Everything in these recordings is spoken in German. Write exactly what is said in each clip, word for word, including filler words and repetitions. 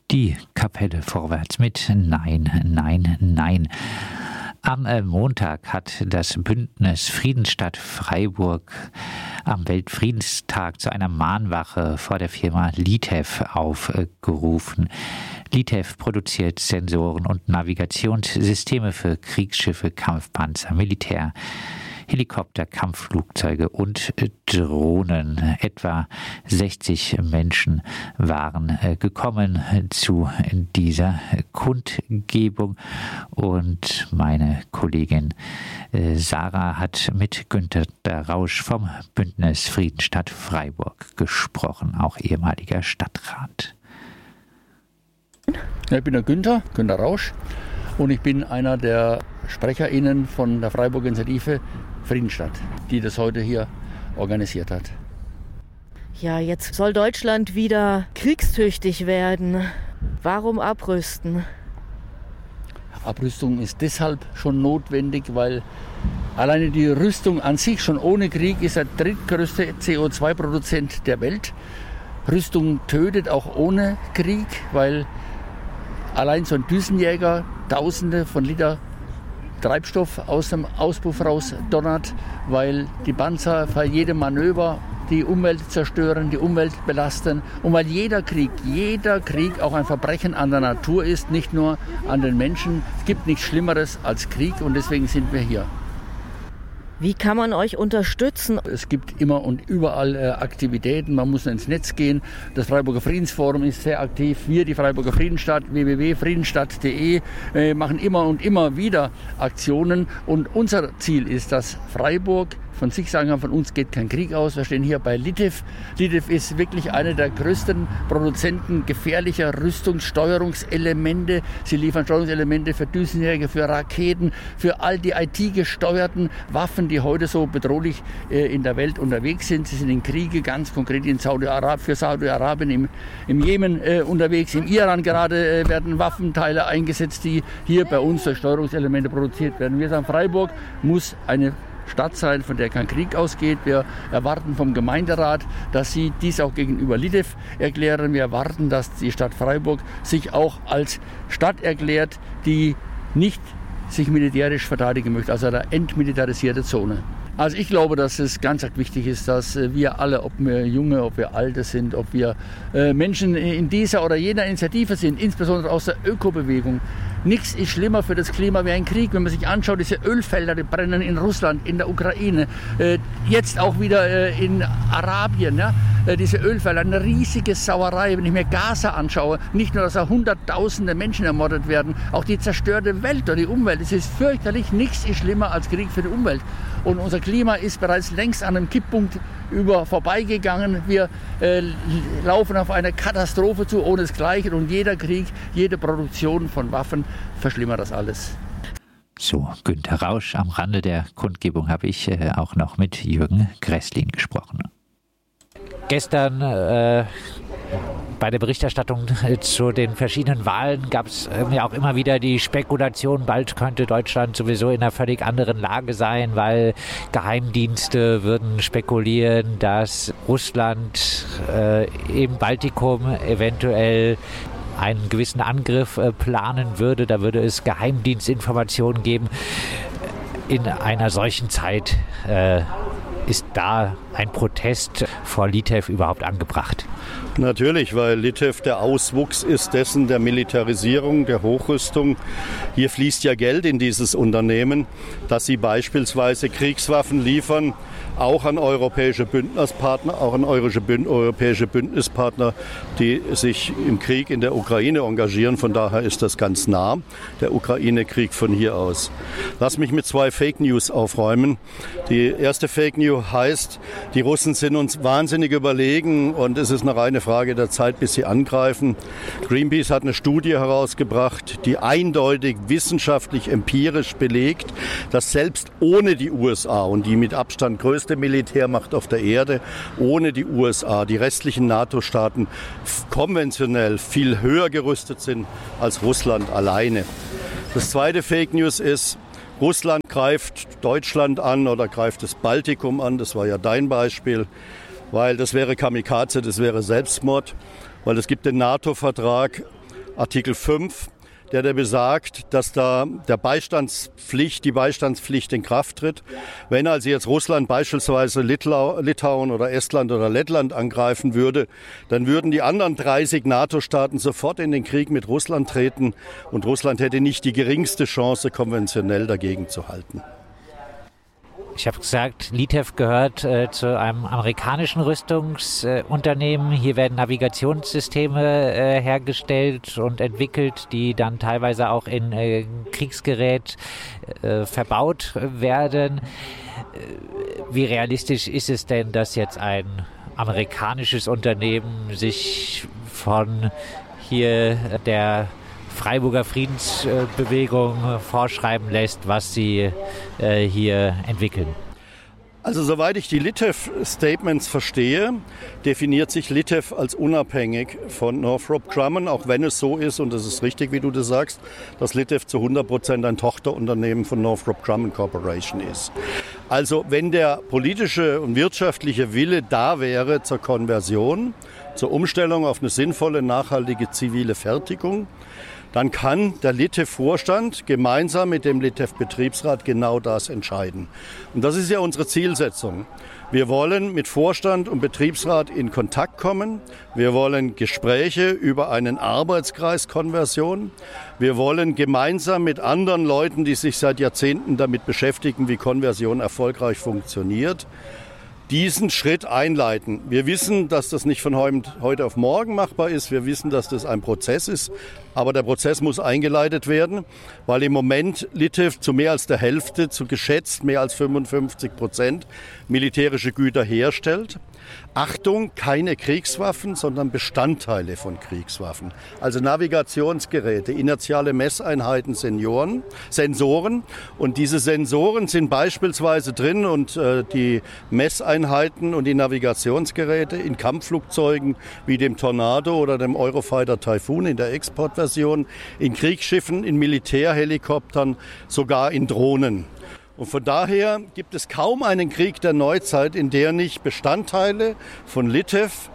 die Kapelle vorwärts mit Nein, Nein, Nein. Am Montag hat das Bündnis Friedensstadt Freiburg am Weltfriedenstag zu einer Mahnwache vor der Firma Litev aufgerufen. Litev produziert Sensoren und Navigationssysteme für Kriegsschiffe, Kampfpanzer, Militär, Helikopter, Kampfflugzeuge und Drohnen. Etwa sechzig Menschen waren gekommen zu dieser Kundgebung und meine Kollegin Sarah hat mit Günter Rausch vom Bündnis Friedensstadt Freiburg gesprochen, auch ehemaliger Stadtrat. Ja, ich bin der Günter, Günter Rausch, und ich bin einer der SprecherInnen von der Freiburger Initiative Friedensstadt, die das heute hier organisiert hat. Ja, jetzt soll Deutschland wieder kriegstüchtig werden. Warum abrüsten? Abrüstung ist deshalb schon notwendig, weil alleine die Rüstung an sich schon ohne Krieg ist der drittgrößte C O zwei Produzent der Welt. Rüstung tötet auch ohne Krieg, weil allein so ein Düsenjäger Tausende von Liter Treibstoff aus dem Auspuff raus donnert, weil die Panzer bei jedem Manöver die Umwelt zerstören, die Umwelt belasten und weil jeder Krieg, jeder Krieg auch ein Verbrechen an der Natur ist, nicht nur an den Menschen. Es gibt nichts Schlimmeres als Krieg und deswegen sind wir hier. Wie kann man euch unterstützen? Es gibt immer und überall äh, Aktivitäten, man muss ins Netz gehen. Das Freiburger Friedensforum ist sehr aktiv. Wir, die Freiburger Friedensstadt, w w w punkt friedensstadt punkt d e, äh, machen immer und immer wieder Aktionen. Und unser Ziel ist, dass Freiburg von sich sagen kann, von uns geht kein Krieg aus. Wir stehen hier bei Litev. Litev ist wirklich einer der größten Produzenten gefährlicher Rüstungssteuerungselemente. Sie liefern Steuerungselemente für Düsenjäger, für Raketen, für all die I T-gesteuerten Waffen, die heute so bedrohlich äh, in der Welt unterwegs sind. Sie sind in Kriege, ganz konkret in Saudi-Arabien, für Saudi-Arabien, im, im Jemen äh, unterwegs. Im Iran gerade äh, werden Waffenteile eingesetzt, die hier bei uns durch Steuerungselemente produziert werden. Wir sagen, Freiburg muss eine Stadt sein, von der kein Krieg ausgeht. Wir erwarten vom Gemeinderat, dass sie dies auch gegenüber Litev erklären. Wir erwarten, dass die Stadt Freiburg sich auch als Stadt erklärt, die nicht sich militärisch verteidigen möchte, also eine entmilitarisierte Zone. Also ich glaube, dass es ganz wichtig ist, dass wir alle, ob wir Junge, ob wir Alte sind, ob wir Menschen in dieser oder jener Initiative sind, insbesondere aus der Ökobewegung, nichts ist schlimmer für das Klima wie ein Krieg. Wenn man sich anschaut, diese Ölfelder, die brennen in Russland, in der Ukraine, äh, jetzt auch wieder äh, in Arabien, ja? äh, diese Ölfelder, eine riesige Sauerei. Wenn ich mir Gaza anschaue, nicht nur, dass da hunderttausende Menschen ermordet werden, auch die zerstörte Welt oder die Umwelt. Es ist fürchterlich, nichts ist schlimmer als Krieg für die Umwelt. Und unser Klima ist bereits längst an einem Kipppunkt über vorbeigegangen. Wir äh, laufen auf eine Katastrophe zu, ohnesgleichen. Und jeder Krieg, jede Produktion von Waffen verschlimmert das alles. So, Günter Rausch. Am Rande der Kundgebung habe ich äh, auch noch mit Jürgen Gresslin gesprochen. Gestern äh, bei der Berichterstattung zu den verschiedenen Wahlen gab es ja auch immer wieder die Spekulation, bald könnte Deutschland sowieso in einer völlig anderen Lage sein, weil Geheimdienste würden spekulieren, dass Russland äh, im Baltikum eventuell einen gewissen Angriff äh, planen würde. Da würde es Geheimdienstinformationen geben. In einer solchen Zeit äh, ist da ein Protest vor Litev überhaupt angebracht? Natürlich, weil Litev der Auswuchs ist dessen der Militarisierung, der Hochrüstung. Hier fließt ja Geld in dieses Unternehmen, dass sie beispielsweise Kriegswaffen liefern, auch an europäische Bündnispartner, auch an europäische Bündnispartner, die sich im Krieg in der Ukraine engagieren. Von daher ist das ganz nah, der Ukraine-Krieg von hier aus. Lass mich mit zwei Fake News aufräumen. Die erste Fake News heißt, die Russen sind uns wahnsinnig überlegen und es ist eine reine Frage der Zeit, bis sie angreifen. Greenpeace hat eine Studie herausgebracht, die eindeutig wissenschaftlich empirisch belegt, dass selbst ohne die U S A und die mit Abstand größte Militärmacht auf der Erde, ohne die U S A, die restlichen NATO-Staaten konventionell viel höher gerüstet sind als Russland alleine. Das zweite Fake News ist, Russland greift Deutschland an oder greift das Baltikum an, das war ja dein Beispiel, weil das wäre Kamikaze, das wäre Selbstmord, weil es gibt den NATO-Vertrag Artikel fünf, der, der besagt, dass da der Beistandspflicht, die Beistandspflicht in Kraft tritt. Wenn also jetzt Russland beispielsweise Litau, Litauen oder Estland oder Lettland angreifen würde, dann würden die anderen dreißig NATO-Staaten sofort in den Krieg mit Russland treten und Russland hätte nicht die geringste Chance, konventionell dagegen zu halten. Ich habe gesagt, Litev gehört äh, zu einem amerikanischen Rüstungsunternehmen. Äh, Hier werden Navigationssysteme äh, hergestellt und entwickelt, die dann teilweise auch in äh, Kriegsgerät äh, verbaut werden. Äh, wie realistisch ist es denn, dass jetzt ein amerikanisches Unternehmen sich von hier der Freiburger Friedensbewegung vorschreiben lässt, was sie äh, hier entwickeln? Also soweit ich die Litev-Statements verstehe, definiert sich Litev als unabhängig von Northrop Grumman, auch wenn es so ist, und das ist richtig, wie du das sagst, dass Litev zu hundert Prozent ein Tochterunternehmen von Northrop Grumman Corporation ist. Also wenn der politische und wirtschaftliche Wille da wäre zur Konversion, zur Umstellung auf eine sinnvolle, nachhaltige zivile Fertigung, dann kann der Litev-Vorstand gemeinsam mit dem Litev-Betriebsrat genau das entscheiden. Und das ist ja unsere Zielsetzung. Wir wollen mit Vorstand und Betriebsrat in Kontakt kommen. Wir wollen Gespräche über einen Arbeitskreis Konversion. Wir wollen gemeinsam mit anderen Leuten, die sich seit Jahrzehnten damit beschäftigen, wie Konversion erfolgreich funktioniert, diesen Schritt einleiten. Wir wissen, dass das nicht von heute auf morgen machbar ist. Wir wissen, dass das ein Prozess ist. Aber der Prozess muss eingeleitet werden, weil im Moment Litev zu mehr als der Hälfte, zu geschätzt mehr als fünfundfünfzig Prozent militärische Güter herstellt. Achtung, keine Kriegswaffen, sondern Bestandteile von Kriegswaffen. Also Navigationsgeräte, inertiale Messeinheiten, Sensoren. Sensoren. Und diese Sensoren sind beispielsweise drin und äh, die Messeinheiten und die Navigationsgeräte in Kampfflugzeugen wie dem Tornado oder dem Eurofighter Typhoon in der Exportversion, in Kriegsschiffen, in Militärhelikoptern, sogar in Drohnen. Und von daher gibt es kaum einen Krieg der Neuzeit, in der nicht Bestandteile von Litev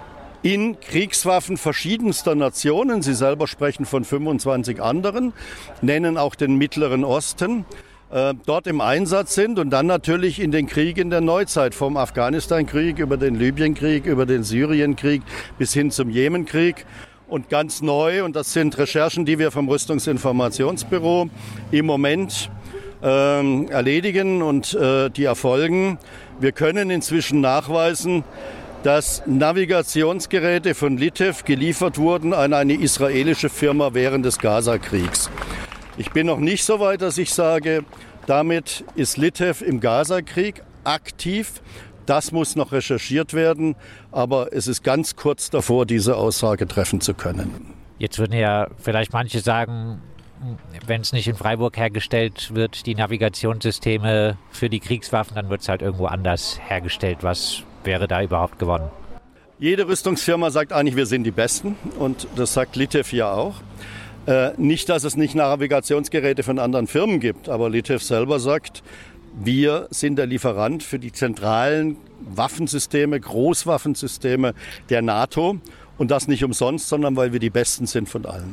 in Kriegswaffen verschiedenster Nationen, Sie selber sprechen von fünfundzwanzig anderen, nennen auch den Mittleren Osten, äh, dort im Einsatz sind und dann natürlich in den Kriegen der Neuzeit, vom Afghanistan-Krieg über den Libyen-Krieg, über den Syrien-Krieg bis hin zum Jemen-Krieg. Und ganz neu, und das sind Recherchen, die wir vom Rüstungsinformationsbüro im Moment Ähm, erledigen und äh, die erfolgen. Wir können inzwischen nachweisen, dass Navigationsgeräte von Litev geliefert wurden an eine israelische Firma während des Gaza-Kriegs. Ich bin noch nicht so weit, dass ich sage, damit ist Litev im Gaza-Krieg aktiv. Das muss noch recherchiert werden, aber es ist ganz kurz davor, diese Aussage treffen zu können. Jetzt würden ja vielleicht manche sagen, wenn es nicht in Freiburg hergestellt wird, die Navigationssysteme für die Kriegswaffen, dann wird es halt irgendwo anders hergestellt. Was wäre da überhaupt gewonnen? Jede Rüstungsfirma sagt eigentlich, wir sind die Besten und das sagt Litev ja auch. Äh, nicht, dass es nicht Navigationsgeräte von anderen Firmen gibt, aber Litev selber sagt, wir sind der Lieferant für die zentralen Waffensysteme, Großwaffensysteme der NATO und das nicht umsonst, sondern weil wir die Besten sind von allen.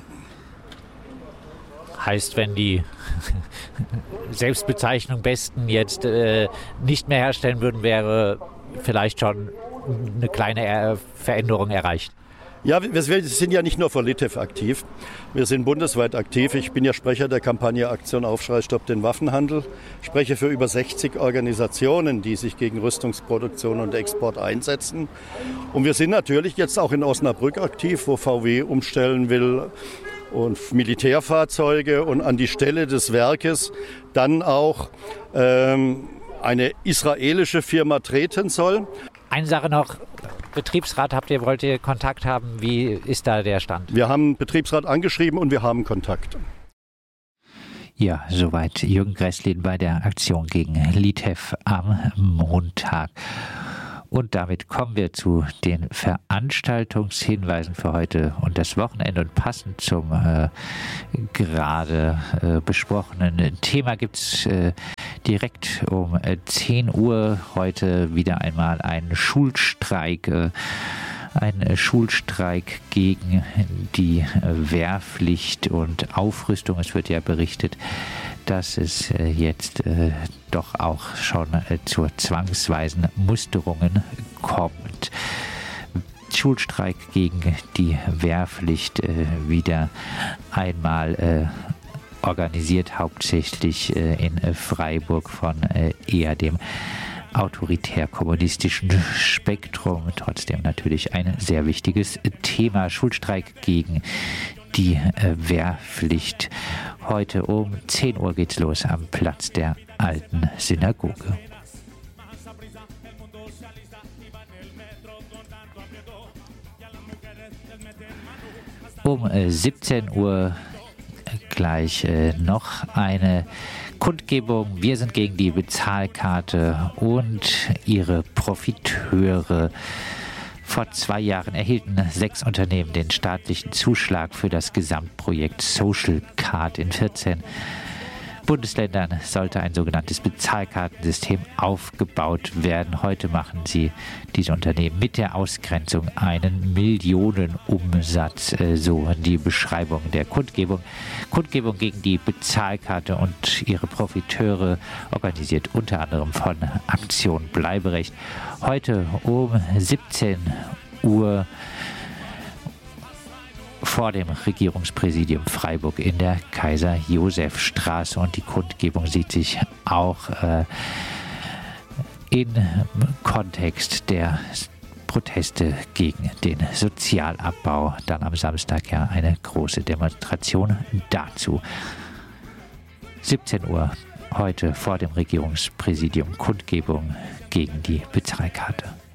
Heißt, wenn die Selbstbezeichnung Besten jetzt äh, nicht mehr herstellen würden, wäre vielleicht schon eine kleine er- Veränderung erreicht. Ja, wir sind ja nicht nur für Litev aktiv. Wir sind bundesweit aktiv. Ich bin ja Sprecher der Kampagne Aktion Aufschrei Stopp den Waffenhandel. Ich spreche für über sechzig Organisationen, die sich gegen Rüstungsproduktion und Export einsetzen. Und wir sind natürlich jetzt auch in Osnabrück aktiv, wo V W umstellen will und Militärfahrzeuge und an die Stelle des Werkes dann auch ähm, eine israelische Firma treten soll. Eine Sache noch, Betriebsrat habt ihr, wollt ihr Kontakt haben? Wie ist da der Stand? Wir haben Betriebsrat angeschrieben und wir haben Kontakt. Ja, soweit Jürgen Gresslin bei der Aktion gegen Litev am Montag. Und damit kommen wir zu den Veranstaltungshinweisen für heute und das Wochenende. Und passend zum äh, gerade äh, besprochenen Thema gibt es äh, direkt um äh, zehn Uhr heute wieder einmal einen Schulstreik. Äh, Ein Schulstreik gegen die Wehrpflicht und Aufrüstung. Es wird ja berichtet, dass es jetzt doch auch schon zu zwangsweisen Musterungen kommt. Schulstreik gegen die Wehrpflicht wieder einmal organisiert, hauptsächlich in Freiburg von eher dem autoritär-kommunistischen Spektrum. Trotzdem natürlich ein sehr wichtiges Thema. Schulstreik gegen die Wehrpflicht. Heute um zehn Uhr geht's los am Platz der Alten Synagoge. Um siebzehn Uhr gleich äh, noch eine Kundgebung. Wir sind gegen die Bezahlkarte und ihre Profiteure. Vor zwei Jahren erhielten sechs Unternehmen den staatlichen Zuschlag für das Gesamtprojekt Social Card. In vierzehn Bundesländern sollte ein sogenanntes Bezahlkartensystem aufgebaut werden. Heute machen sie, diese Unternehmen, mit der Ausgrenzung einen Millionenumsatz, so die Beschreibung der Kundgebung. Kundgebung gegen die Bezahlkarte und ihre Profiteure, organisiert unter anderem von Aktion Bleiberecht. Heute um siebzehn Uhr vor dem Regierungspräsidium Freiburg in der Kaiser-Josef-Straße. Und die Kundgebung sieht sich auch äh, im Kontext der Proteste gegen den Sozialabbau. Dann am Samstag ja eine große Demonstration dazu. siebzehn Uhr heute vor dem Regierungspräsidium Kundgebung gegen die Bezahlkarte.